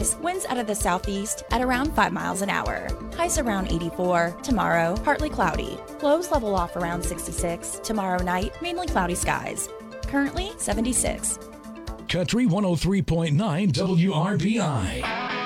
skies. Winds out of the southeast at around 5 miles an hour. Highs around 84. Tomorrow, partly cloudy. Lows level off around 66. Tomorrow night, mainly cloudy skies. Currently 76. Country 103.9 WRBI.